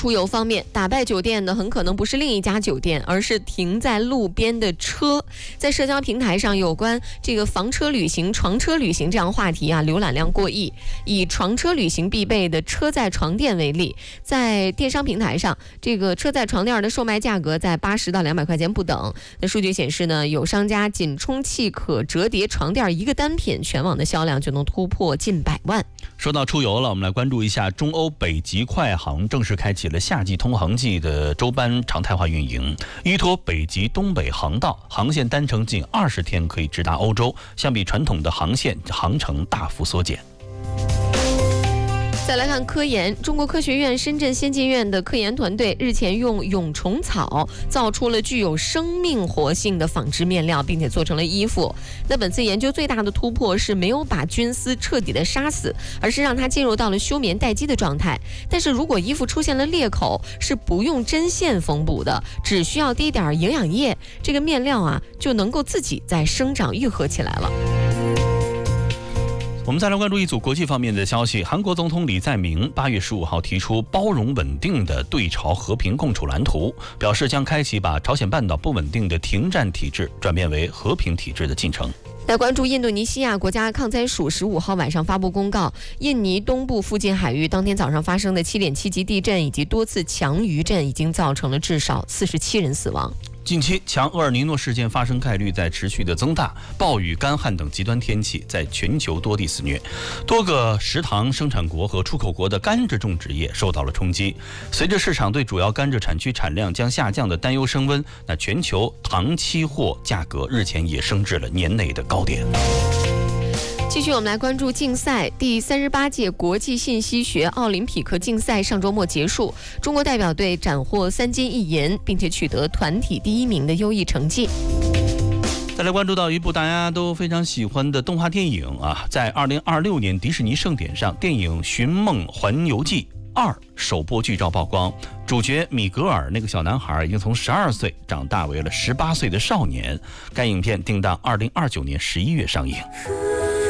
出游方面，打败酒店的很可能不是另一家酒店，而是停在路边的车。在社交平台上，有关这个房车旅行、床车旅行这样话题浏览量过亿。以床车旅行必备的车载床垫为例，在电商平台上，这个车载床垫的售卖价格在80到200块钱不等。那数据显示呢，有商家仅充气可折叠床垫一个单品，全网的销量就能突破近100万。 说到出游了，我们来关注一下中欧北极快航正式开启了夏季通航季的周班常态化运营，依托北极东北航道，航线单程近20天可以直达欧洲，相比传统的航线，航程大幅缩减。 再来看科研，中国科学院深圳先进院的科研团队日前用蛹虫草造出了具有生命活性的纺织面料，并且做成了衣服。那本次研究最大的突破是没有把菌丝彻底的杀死，而是让它进入到了休眠待机的状态。但是如果衣服出现了裂口，是不用针线缝补的，只需要滴点营养液，这个面料就能够自己再生长愈合起来了。 我们再来关注一组国际方面的消息。韩国总统李在明8月15号提出包容稳定的对朝和平共处蓝图，表示将开启把朝鲜半岛不稳定的停战体制转变为和平体制的进程。 来关注印度尼西亚国家抗灾署15号晚上发布公告，印尼东部附近海域当天早上发生的7.7级地震以及多次强余震已经造成了至少47人死亡。 近期强厄尔尼诺事件发生概率在持续的增大，暴雨、干旱等极端天气在全球多地肆虐，多个食糖生产国和出口国的甘蔗种植业受到了冲击。随着市场对主要甘蔗产区产量将下降的担忧升温，那全球糖期货价格日前也升至了年内的高点。 继续我们来关注竞赛，第38届国际信息学奥林匹克竞赛上周末结束，中国代表队斩获3金1银，并且取得团体第1名的优异成绩。 再来关注到一部大家都非常喜欢的动画电影在2026年迪士尼盛典上，电影《寻梦环游记2》首播剧照曝光，主角米格尔那个小男孩已经从12岁长大为了18岁的少年。该影片定档2029年11月上映。